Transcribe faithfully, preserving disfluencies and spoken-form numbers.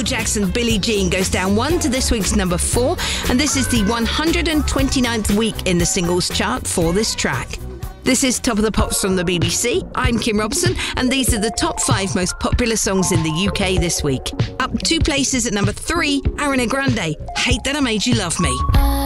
Jackson, Billie Jean goes down one to this week's number four, and this is the one hundred twenty-ninth week in the singles chart for this track. This is Top of the Pops from the B B C. I'm Kim Robson, and these are the top five most popular songs in the U K this week. Up two places at number three, Ariana Grande, Hate That I Made You Love Me.